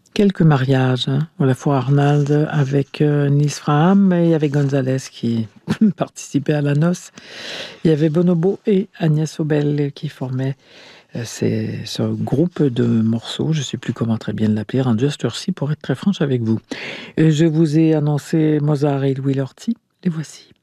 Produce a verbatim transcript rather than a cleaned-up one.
quelques mariages, hein, à la fois Arnald avec euh, Nils Frahm et avec Gonzalez qui participait à la noce. Il y avait Bonobo et Agnès Obel qui formaient euh, ces- ce groupe de morceaux. Je ne sais plus comment très bien l'appeler, rendu à cette heure-ci pour être très franche avec vous. Et je vous ai annoncé Mozart et Louis Lorty. Les voici.